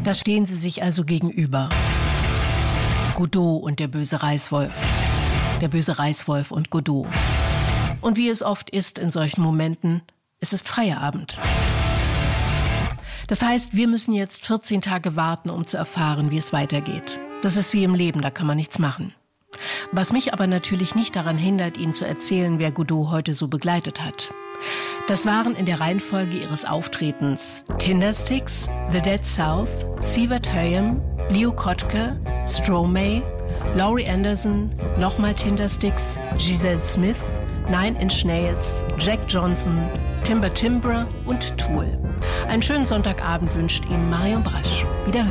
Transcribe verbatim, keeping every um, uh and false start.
Da stehen sie sich also gegenüber. Godot und der böse Reißwolf. Der böse Reißwolf und Godot. Und wie es oft ist in solchen Momenten, es ist Feierabend. Das heißt, wir müssen jetzt vierzehn Tage warten, um zu erfahren, wie es weitergeht. Das ist wie im Leben, da kann man nichts machen. Was mich aber natürlich nicht daran hindert, Ihnen zu erzählen, wer Godot heute so begleitet hat. Das waren in der Reihenfolge ihres Auftretens Tindersticks, The Dead South, Sievert Høyem, Leo Kottke, Stromae, Laurie Anderson, nochmal Tindersticks, Giselle Smith, Nine Inch Nails, Jack Johnson, Timber Timbre und Tool. Einen schönen Sonntagabend wünscht Ihnen Marion Brasch. Wiederhören.